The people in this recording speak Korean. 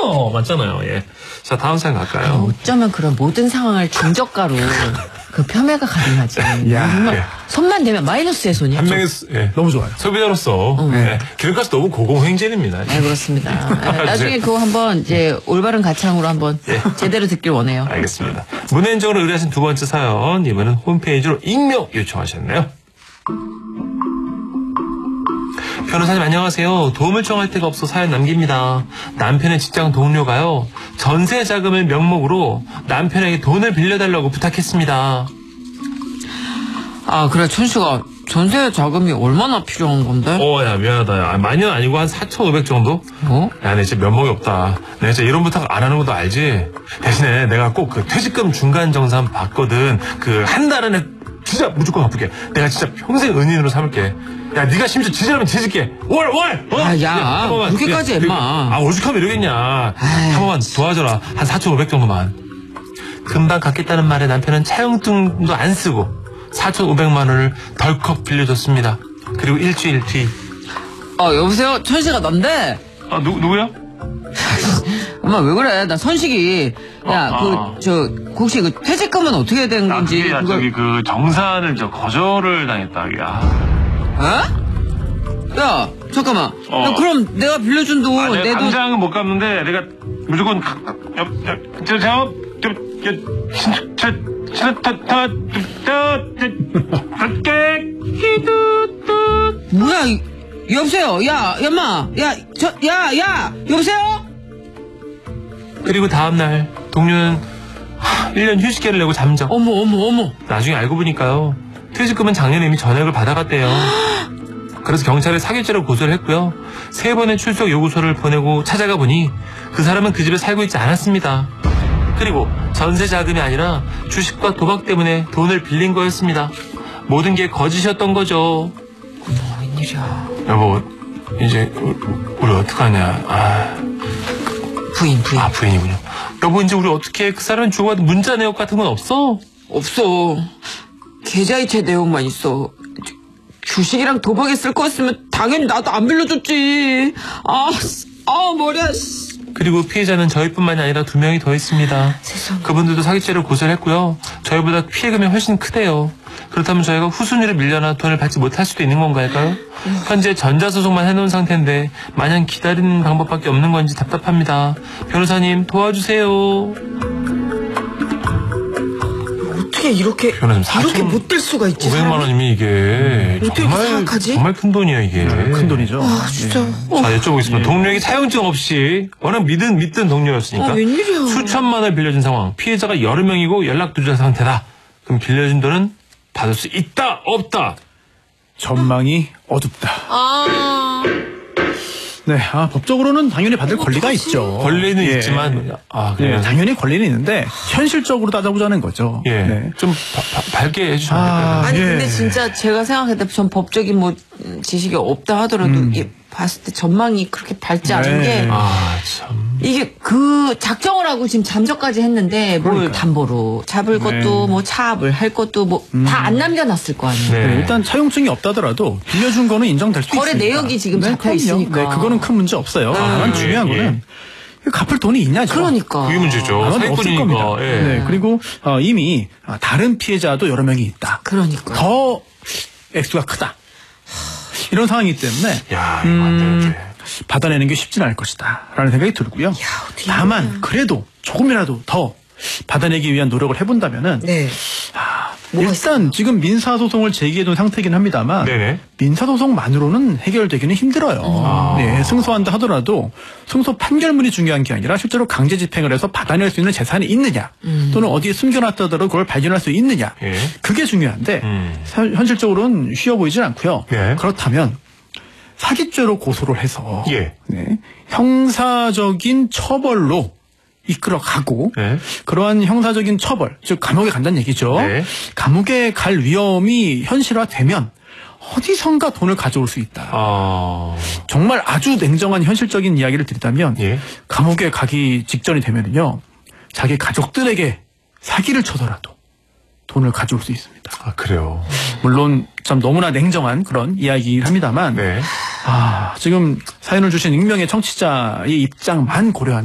맞잖아요. 맞잖아요. 예. 자, 다음 사연 갈까요? 어쩌면 그런 모든 상황을 중저가로 그 폄훼가 가능하지. 야, 정말 예. 손만 대면 마이너스의 손이. 한 명의 예. 너무 좋아요. 소비자로서 예. 기름값이 너무 고공행진입니다. 네, 그렇습니다. 네, 나중에 그거 한번 이제 올바른 가창으로 한번 제대로 듣길 원해요. 알겠습니다. 문의인적으로 의뢰하신 두 번째 사연, 이번엔 홈페이지로 익명 요청하셨네요. 변호사님 안녕하세요. 도움을 청할 데가 없어 사연 남깁니다. 남편의 직장 동료가요. 전세 자금을 명목으로 남편에게 돈을 빌려달라고 부탁했습니다. 아, 그래, 천씨가 전세 자금이 얼마나 필요한 건데? 야, 미안하다. 야, 많이는 아니고 한 4,500 정도? 야, 내 진짜 면목이 없다. 내가 진짜 이런 부탁 안 하는 것도 알지? 대신에 내가 꼭 그 퇴직금 중간 정산 받거든. 그 한 달 안에 진짜 무조건 갚을게. 내가 진짜 평생 은인으로 삼을게. 야, 네가 심지어 지지라면 지질게. 월! 야, 그렇게까지 했마. 오죽하면 이러겠냐. 한 번만 도와줘라. 한 4,500 정도만. 금방 갚겠다는 말에 남편은 차용증도 안 쓰고 4,500만 원을 덜컥 빌려줬습니다. 그리고 일주일 뒤. 여보세요? 천씨가 난데? 누구야? 엄마, 왜 그래? 나 선식이. 야, 혹시 그 퇴직금은 어떻게 된 건지. 그게 저기 그 정산을 거절을 당했다, 야, 잠깐만. 야, 그럼 내가 빌려준 돈, 내 돈. 당장은 못 갚는데, 내가 무조건, 뭐야, 여보세요? 야, 엄마. 여보세요? 그리고 다음날, 동료는 1년 휴식계를 내고 잠적. 어머. 나중에 알고 보니까요. 퇴직금은 작년에 이미 전액을 받아갔대요. 그래서 경찰에 사기죄로 고소를 했고요. 3번의 출석 요구서를 보내고 찾아가 보니 그 사람은 그 집에 살고 있지 않았습니다. 그리고 전세 자금이 아니라 주식과 도박 때문에 돈을 빌린 거였습니다. 모든 게 거짓이었던 거죠. 웬일이야. 여보, 이제 우리 어떡하냐. 부인. 부인이군요. 여보, 이제 우리 어떻게 그 사람은 주고받은 문자 내역 같은 건 없어? 없어. 계좌이체 내용만 있어. 주식이랑 도박에 쓸 거였으면 당연히 나도 안 빌려줬지. 머리야. 그리고 피해자는 저희뿐만이 아니라 2명이 더 있습니다. 세상에. 그분들도 사기죄로 고소를 했고요. 저희보다 피해금이 훨씬 크대요. 그렇다면 저희가 후순위로 밀려나 돈을 받지 못할 수도 있는 건가요? 현재 전자소송만 해놓은 상태인데 마냥 기다리는 방법밖에 없는 건지 답답합니다. 변호사님 도와주세요. 어떻게 이렇게 못 될 수가 있지? 500만 원이면 이게 정말 큰 돈이야 이게. 큰 돈이죠. 진짜. 자, 여쭤보겠습니다. 동료에게 차용증 없이 워낙 믿던 동료였으니까 웬일이야. 수천만 원을 빌려준 상황. 피해자가 여러 명이고 연락 두절 상태다. 그럼 빌려준 돈은 받을 수 있다 없다? 전망이 어둡다. 네, 법적으로는 당연히 받을 권리가 있죠. 권리는 있지만, 당연히 권리는 있는데, 현실적으로 따져보자는 거죠. 네. 좀 밝게 해주시면 안 될까요? 아니, 근데 진짜 제가 생각할 때 전 법적인 지식이 없다 하더라도, 봤을 때 전망이 그렇게 밝지 않은 게, 참. 이게 작정을 하고 지금 잠적까지 했는데, 뭘 담보로 잡을 것도, 차압을 할 것도, 다 안 남겨놨을 거 아니에요. 네, 일단 차용증이 없다더라도 빌려준 거는 인정될 수 있습니다. 거래 내역이 지금 잡혀 있으니까. 네, 그거는 큰 문제 없어요. 다만 중요한 거는 갚을 돈이 있냐죠. 그러니까. 그게 문제죠. 사기꾼이니까. 네, 그리고 이미 다른 피해자도 여러 명이 있다. 그러니까. 더 액수가 크다. 이런 상황이기 때문에 이거 안 되는데. 받아내는 게 쉽진 않을 것이다 라는 생각이 들고요. 다만 그래도 조금이라도 더 받아내기 위한 노력을 해본다면은 일단 지금 민사소송을 제기해둔 상태이긴 합니다만 민사소송만으로는 해결되기는 힘들어요. 네, 승소한다 하더라도 승소 판결문이 중요한 게 아니라 실제로 강제 집행을 해서 받아낼 수 있는 재산이 있느냐 또는 어디에 숨겨놨다 하더라도 그걸 발견할 수 있느냐 그게 중요한데 현실적으로는 쉬워 보이진 않고요. 그렇다면 사기죄로 고소를 해서 형사적인 처벌로 이끌어가고 그러한 형사적인 처벌, 즉 감옥에 간다는 얘기죠. 감옥에 갈 위험이 현실화되면 어디선가 돈을 가져올 수 있다. 정말 아주 냉정한 현실적인 이야기를 드리자면 감옥에 가기 직전이 되면요 자기 가족들에게 사기를 쳐서라도 돈을 가져올 수 있습니다. 그래요. 물론 참 너무나 냉정한 그런 이야기를 합니다만 지금 사연을 주신 익명의 청취자의 입장만 고려한